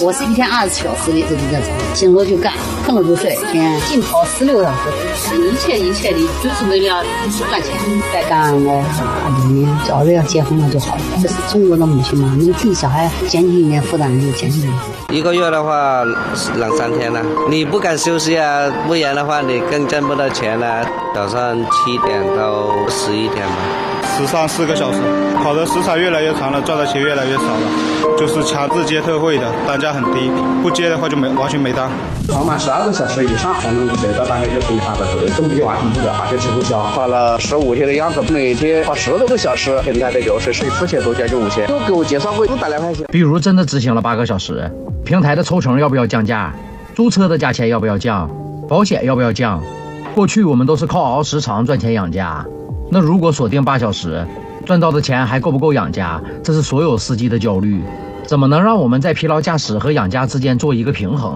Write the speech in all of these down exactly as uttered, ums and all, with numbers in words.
我是一天二十小时的这个在醒了就干，困了就睡，天净跑十六小时，一切一切的就是为了赚钱。在干我啊，六年，早日要结婚了就好了，这是中国的母亲嘛，你替小孩减轻一点负担就减轻一点。 一个月的话两三天了，你不敢休息啊，不然的话你更挣不到钱了。早上七点到十一点吧。 时长四个小时，跑的时长越来越长了，赚的钱越来越少了，就是强制接特惠的，单价很低，不接的话就没完全没单。 跑满十二个小时以上才能得到单个月赔偿的，中计划提出的，而且吃不消。跑了十五天的样子，每天跑十多个小时，平台的流水是四千多，将近五千，都给我结算过五百来块钱。 比如真的执行了八个小时，平台的抽成要不要降价？租车的价钱要不要降？保险要不要降？过去我们都是靠熬时长赚钱养家。那如果锁定八小时，赚到的钱还够不够养家？这是所有司机的焦虑。怎么能让我们在疲劳驾驶和养家之间做一个平衡？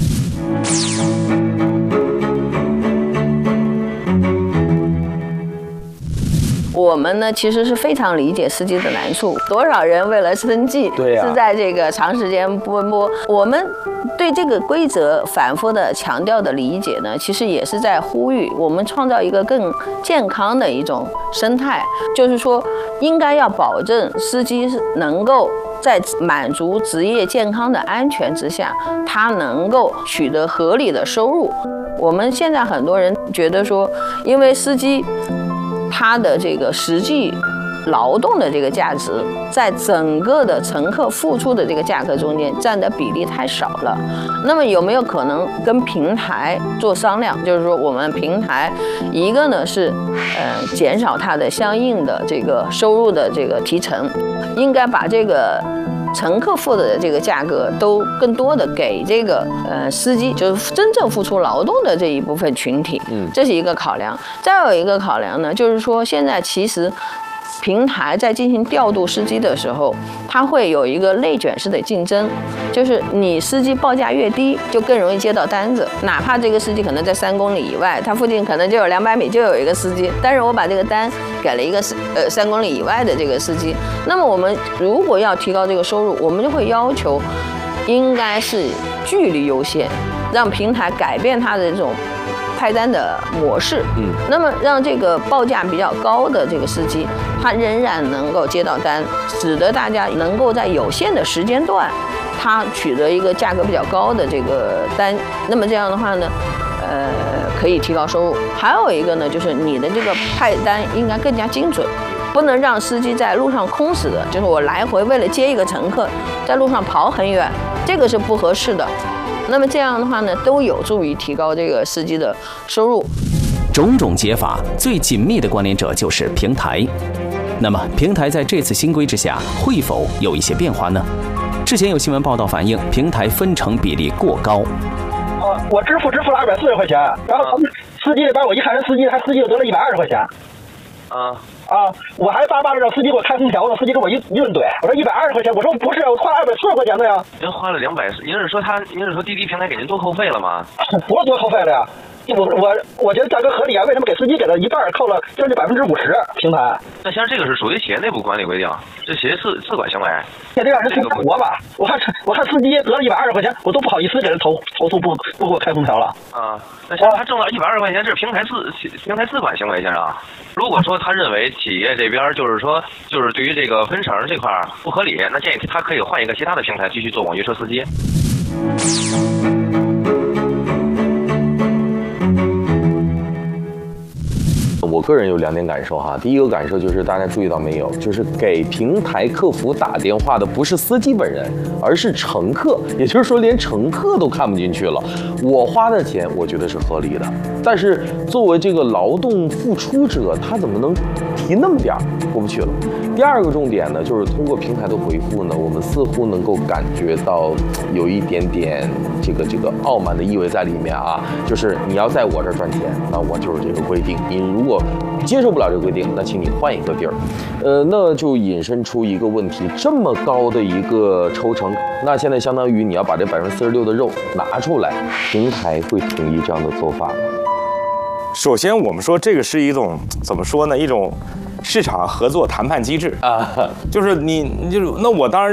我们呢，其实是非常理解司机的难处。多少人为了生计， 对呀， 是在这个长时间奔波。我们对这个规则反复的强调的理解呢，其实也是在呼吁我们创造一个更健康的一种生态。就是说，应该要保证司机是能够在满足职业健康的安全之下，他能够取得合理的收入。我们现在很多人觉得说，因为司机他的这个实际劳动的这个价值，在整个的乘客付出的这个价格中间占的比例太少了。那么有没有可能跟平台做商量？就是说，我们平台一个呢是呃减少它的相应的这个收入的这个提成，应该把这个乘客付的这个价格都更多的给这个呃司机，就是真正付出劳动的这一部分群体，嗯，这是一个考量。再有一个考量呢，就是说现在其实平台在进行调度司机的时候，它会有一个内卷式的竞争，就是你司机报价越低，就更容易接到单子。哪怕这个司机可能在三公里以外，他附近可能就有两百米就有一个司机，但是我把这个单给了一个呃三公里以外的这个司机。那么我们如果要提高这个收入，我们就会要求应该是距离优先，让平台改变它的这种派单的模式，嗯，那么让这个报价比较高的这个司机，他仍然能够接到单，使得大家能够在有限的时间段，他取得一个价格比较高的这个单。那么这样的话呢，呃，可以提高收入。还有一个呢，就是你的这个派单应该更加精准，不能让司机在路上空死的，就是我来回为了接一个乘客，在路上跑很远，这个是不合适的。那么这样的话呢，都有助于提高这个司机的收入。 种种解法，最紧密的关联者就是平台。那么，平台在这次新规之下，会否有一些变化呢？之前有新闻报道反映，平台分成比例过高。 啊，我支付支付了二百四十块钱，然后司机那边我一看，人司机他司机就得了一百二十块钱。 啊。 啊！我还巴巴的让司机给我开空调呢，司机跟我一一顿怼，我说一百二十块钱，我说不是，我花了二百四十块钱的呀。 您花了两百，您是说他，您是说滴滴平台给您多扣费了吗？ 不是多扣费了呀，我我我觉得价格合理啊，为什么给司机给了一半，扣了将近百分之五十？平台？ 那像这个是属于企业内部管理规定，这企业自自管行为。 也得让人投我吧，我看我看司机得了一百二十块钱，我都不好意思给人投投诉不不给我开空调了。 啊，那像他挣了一百二十块钱，这是平台自平台自管行为，先生。如果说他认为企业这边就是说就是对于这个分成这块不合理，那建议他可以换一个其他的平台继续做网约车司机。 我个人有两点感受哈，第一个感受就是大家注意到没有，就是给平台客服打电话的不是司机本人，而是乘客，也就是说连乘客都看不进去了。我花的钱我觉得是合理的，但是作为这个劳动付出者，他怎么能提那么点儿？过不去了。第二个重点呢，就是通过平台的回复呢，我们似乎能够感觉到有一点点这个这个傲慢的意味在里面啊，就是你要在我这儿赚钱，那我就是这个规定，你如果接受不了这个规定，那请你换一个地儿。呃，那就引申出一个问题：这么高的一个抽成，那现在相当于你要把这百分之四十六的肉拿出来，平台会同意这样的做法吗？ 首先，我们说这个是一种怎么说呢？一种市场合作谈判机制啊，就是你，就是那我当然